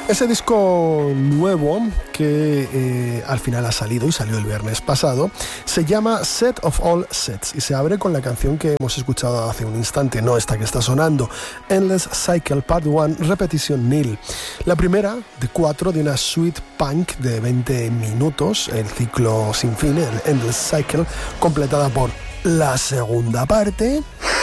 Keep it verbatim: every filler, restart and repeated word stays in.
Ese disco nuevo que eh, al final ha salido y salió el viernes pasado se llama Set of All Sets y se abre con la canción que hemos escuchado hace un instante, no esta que está sonando, Endless Cycle Part uno, repetición nil. La primera de cuatro de una suite punk de veinte minutos, el ciclo sin fin, el Endless Cycle, completada por la segunda parte.